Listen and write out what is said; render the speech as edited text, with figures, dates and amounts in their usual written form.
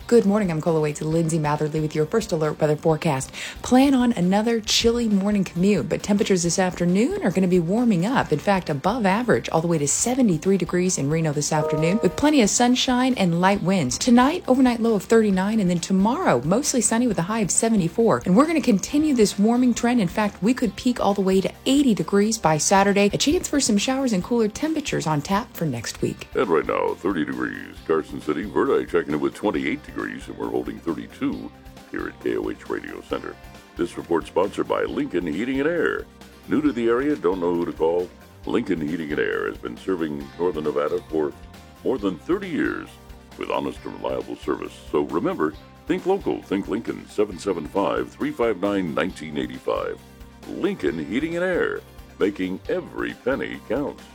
Good morning, I'm Colawaite's Lindsay Matherly with your first alert weather forecast. Plan on another chilly morning commute, but temperatures this afternoon are going to be warming up. In fact, above average, all the way to 73 degrees in Reno this afternoon, with plenty of sunshine and light winds. Tonight, overnight low of 39, and then tomorrow, mostly sunny with a high of 74. And we're going to continue this warming trend. In fact, we could peak all the way to 80 degrees by Saturday. A chance for some showers and cooler temperatures on tap for next week. And right now, 30 degrees. Carson City, Verdi checking in with 28 degrees, and we're holding 32 here at KOH Radio Center. This report sponsored by Lincoln Heating and Air. New to the area, don't know who to call? Lincoln Heating and Air has been serving Northern Nevada for more than 30 years with honest and reliable service. So remember, think local, think Lincoln, 775-359-1985. Lincoln Heating and Air, making every penny count.